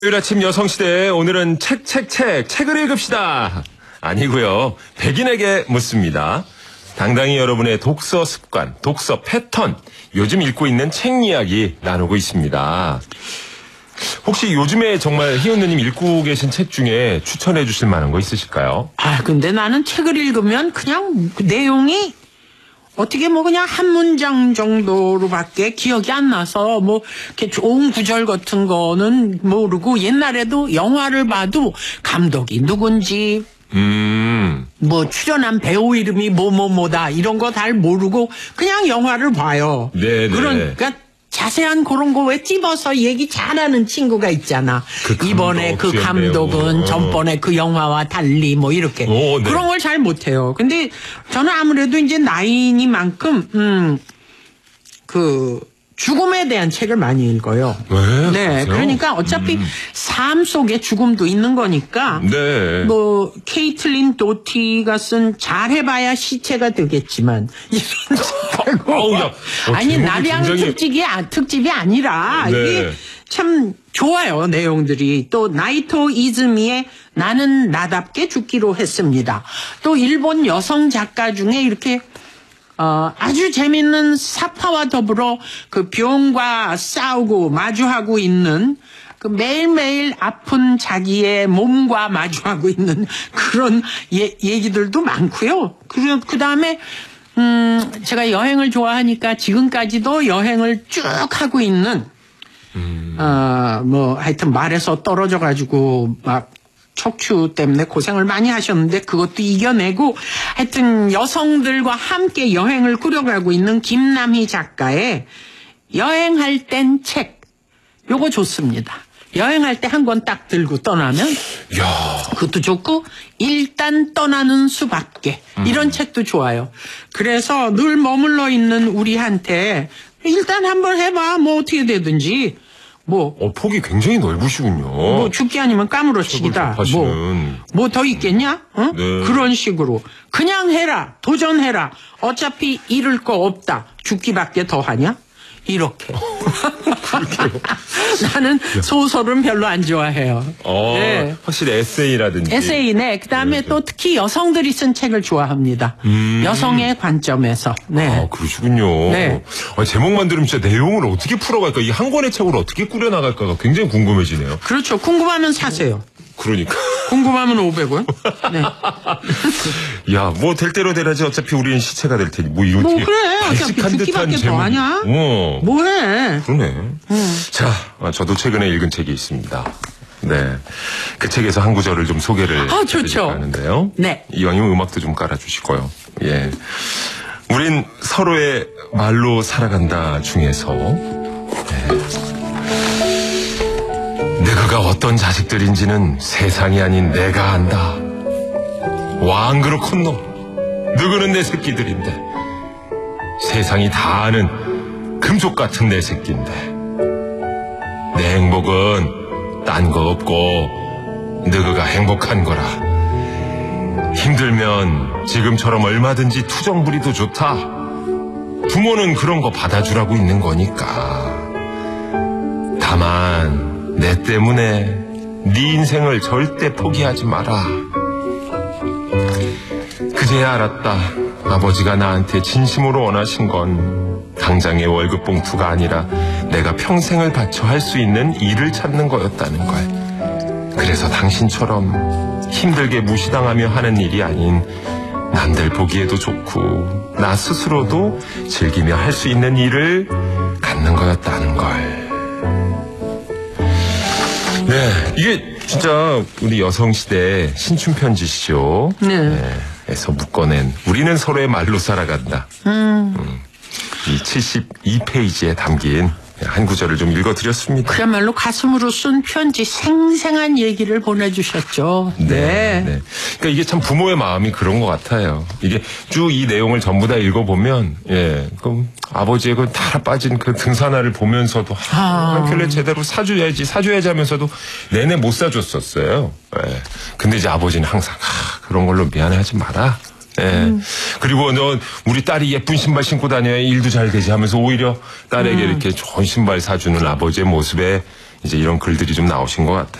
토요일 아침 여성시대 오늘은 책을 읽읍시다. 아니고요. 백인에게 묻습니다. 당당히 여러분의 독서 습관, 독서 패턴, 요즘 읽고 있는 책 이야기 나누고 있습니다. 혹시 요즘에 정말 희은 누님 읽고 계신 책 중에 추천해 주실 만한 거 있으실까요? 근데 나는 책을 읽으면 그냥 내용이 어떻게 그냥 한 문장 정도로밖에 기억이 안 나서 이렇게 좋은 구절 같은 거는 모르고 옛날에도 영화를 봐도 감독이 누군지 출연한 배우 이름이 뭐다 이런 거 잘 모르고 그냥 영화를 봐요. 네네. 그러니까 자세한 그런 거 왜 찝어서 얘기 잘하는 친구가 있잖아. 이번에 그 감독은 전번에 그 영화와 달리 이렇게. 네. 그런 걸 잘 못해요. 근데 저는 아무래도 이제 나이니만큼 죽음에 대한 책을 많이 읽어요. 네, 그러니까 어차피 삶 속에 죽음도 있는 거니까. 네. 케이틀린 도티가 쓴 잘해봐야 시체가 되겠지만 이런 책하고 아니 나량 특집이 아니라 네. 이게 참 좋아요 내용들이. 또 나이토 이즈미의 나는 나답게 죽기로 했습니다. 또 일본 여성 작가 중에 이렇게 아주 재밌는 사파와 더불어 그 병과 싸우고 마주하고 있는 그 매일매일 아픈 자기의 몸과 마주하고 있는 그런 얘기들도 많고요. 그 다음에 제가 여행을 좋아하니까 지금까지도 여행을 쭉 하고 있는 하여튼 말에서 떨어져 가지고 척추 때문에 고생을 많이 하셨는데 그것도 이겨내고 하여튼 여성들과 함께 여행을 꾸려가고 있는 김남희 작가의 여행할 땐 책 요거 좋습니다. 여행할 때 한 권 딱 들고 떠나면 그것도 좋고 일단 떠나는 수밖에 이런 책도 좋아요. 그래서 늘 머물러 있는 우리한테 일단 한번 해봐 어떻게 되든지 폭이 굉장히 넓으시군요. 죽기 아니면 까무러치기다. 뭐 더 있겠냐? 응? 네. 그런 식으로. 그냥 해라. 도전해라. 어차피 잃을 거 없다. 죽기밖에 더 하냐? 이렇게. 나는 소설은 별로 안 좋아해요. 네. 확실히 에세이라든지. 에세이네. 그다음에 또 특히 여성들이 쓴 책을 좋아합니다. 여성의 관점에서. 네. 그러시군요. 네. 제목만 들으면 진짜 내용을 어떻게 풀어갈까, 이 한 권의 책으로 어떻게 꾸려나갈까가 굉장히 궁금해지네요. 그렇죠. 궁금하면 사세요. 그러니까. 궁금하면 500원. 네. 야, 될 대로 되라지 어차피 우리는 시체가 될 테니. 그래. 어차피 죽기밖에 더 하냐? 뭐해. 그러네. 자, 저도 최근에 읽은 책이 있습니다. 네. 그 책에서 한 구절을 좀 소개를 좋죠. 하는데요. 네. 이왕이면 음악도 좀 깔아주시고요. 예. 우린 서로의 말로 살아간다 중에서 너가 어떤 자식들인지는 세상이 아닌 내가 안다. 와, 안 그렇군 너. 너희는 내 새끼들인데. 세상이 다 아는 금속 같은 내 새끼인데. 내 행복은 딴 거 없고 너희가 행복한 거라. 힘들면 지금처럼 얼마든지 투정 부리도 좋다. 부모는 그런 거 받아주라고 있는 거니까. 다만 내 때문에 네 인생을 절대 포기하지 마라. 그제야 알았다. 아버지가 나한테 진심으로 원하신 건 당장의 월급 봉투가 아니라 내가 평생을 바쳐 할 수 있는 일을 찾는 거였다는 걸. 그래서 당신처럼 힘들게 무시당하며 하는 일이 아닌 남들 보기에도 좋고 나 스스로도 즐기며 할 수 있는 일을 갖는 거였다는 걸. 네, 이게 진짜 우리 여성시대 신춘편지시죠. 네. 에서 묶어낸 우리는 서로의 말로 살아간다. 이 72페이지에 담긴 한 구절을 좀 읽어드렸습니다. 그야말로 가슴으로 쓴 편지, 생생한 얘기를 보내주셨죠. 네. 그러니까 이게 참 부모의 마음이 그런 것 같아요. 이게 쭉 이 내용을 전부 다 읽어보면, 그럼 아버지의 그 달아 빠진 그 등산화를 보면서도 한 켤레 제대로 사줘야지 하면서도 내내 못 사줬었어요. 근데 이제 아버지는 항상 그런 걸로 미안해하지 마라. 그리고 우리 딸이 예쁜 신발 신고 다녀야 일도 잘 되지 하면서 오히려 딸에게 이렇게 좋은 신발 사주는 아버지의 모습에 이제 이런 글들이 좀 나오신 것 같아요.